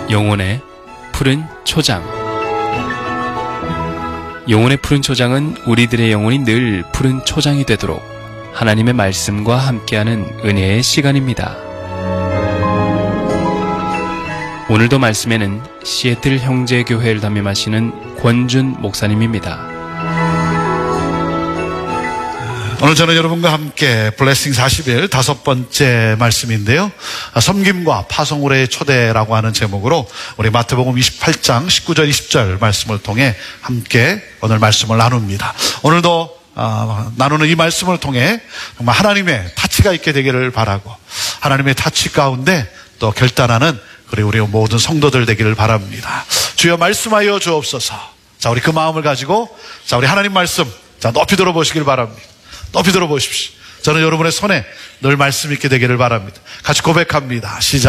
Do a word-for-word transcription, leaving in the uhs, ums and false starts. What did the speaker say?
영혼의 푸른 초장. 영혼의 푸른 초장은 우리들의 영혼이 늘 푸른 초장이 되도록 하나님의 말씀과 함께하는 은혜의 시간입니다. 오늘도 말씀에는 시애틀 형제교회를 담임하시는 권준 목사님입니다. 오늘 저는 여러분과 함께 블레싱 사십 일 다섯 번째 말씀인데요, 섬김과 파송으로의 초대라고 하는 제목으로 우리 마태복음 이십팔 장 십구 절 이십 절 말씀을 통해 함께 오늘 말씀을 나눕니다. 오늘도 어, 나누는 이 말씀을 통해 정말 하나님의 타치가 있게 되기를 바라고, 하나님의 타치 가운데 또 결단하는 그리고 우리 모든 성도들 되기를 바랍니다. 주여 말씀하여 주옵소서. 자, 우리 그 마음을 가지고 자, 우리 하나님 말씀 자, 높이 들어보시길 바랍니다. 높이 들어보십시오. 저는 여러분의 손에 늘 말씀 있게 되기를 바랍니다. 같이 고백합니다. 시작.